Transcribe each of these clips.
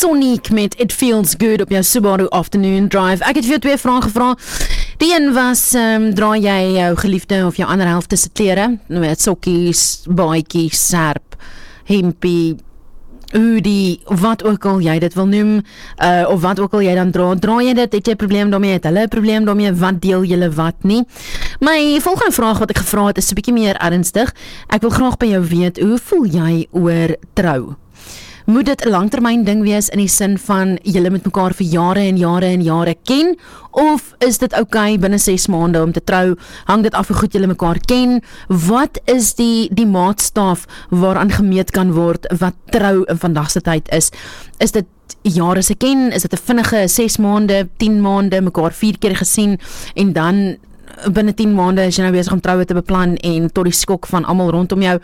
Sonic met It Feels Good op jou Subaru Afternoon Drive. Ek het vir jou 2 vrae gevra. Die een was, draai jy jou geliefde of jou ander helfte se klere? Met sokkies, baadjies, serp, hempie, hoodie, wat ook al jy dit wil noem, of wat ook al jy dan dra jy dit, het jy 'n probleem daarmee, het hulle 'n probleem daarmee, wat deel julle wat nie? My volgende vraag wat ek gevra het is 'n bietjie meer ernstig. Ek wil graag by jou weet, hoe voel jy oor trou? Moet dit 'n langtermyn ding wees in die sin van julle met mekaar vir jare en jare en jare ken, of is dit oukei binne 6 maande om te trou? Hang dit af hoe goed julle mekaar ken? Wat is die maatstaaf waaraan gemeet kan word wat trou in vandag se tyd is? Is dit jare se ken? Is dit 'n vinnige 6 maande, 10 maande, mekaar 4 keer gesien en dan binne 10 maande is jy nou besig om troue te beplan en tot die skok van almal rondom jou?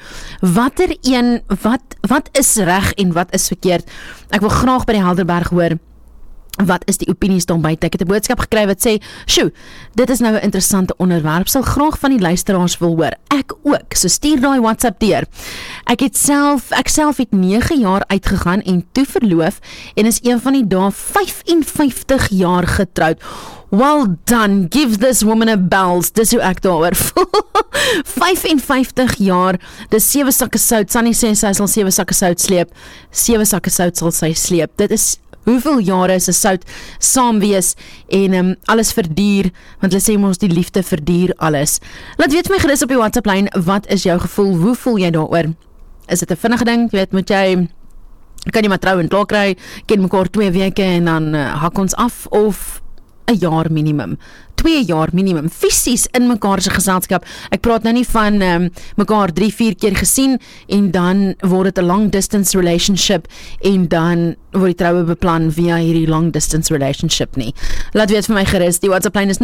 Wat is reg en wat is verkeerd? Ek wil graag by die Helderberg hoor, wat is die opinies dan buite? Ek het 'n boodskap gekry wat sê, "Sjoe, dit is nou 'n interessante onderwerp, sal graag van die luisteraars wil hoor." Ek ook, so stuur daai WhatsApp deur. Ek self het 9 jaar uitgegaan en toe verloof en is een van die dae 55 jaar getroud. Well done, give this woman a bells, dis hoe ek daaroor voel. 55 jaar, dis 7 sakke sout. Sunny sê sy sal 7 sakke sout sleep, 7 sakke sout sal sy sleep. Dit is hoeveel jare is 'n sout saam wees en alles verduur, want hulle sê mos die liefde verduur alles. Laat weet my gerus op die WhatsApp lyn, wat is jou gevoel, hoe voel jy daaroor? Is dit 'n vinnige ding, jy weet, kan jy maar trou en klaar kry, ken mekaar 2 weke en dan hak ons af, of 'n jaar minimum, 2 jaar minimum, fisies in mekaar se geselskap. Ek praat nou nie van mekaar 3-4 keer gesien en dan word dit 'n long distance relationship en dan word die troue beplan via hierdie long distance relationship nie. Laat weet vir my gerus, die WhatsApp lyn is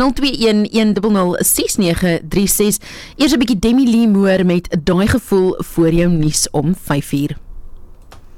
02110006936. Eers 'n bietjie Demi Lee Moore met daai gevoel voor jou nuus om 5 uur.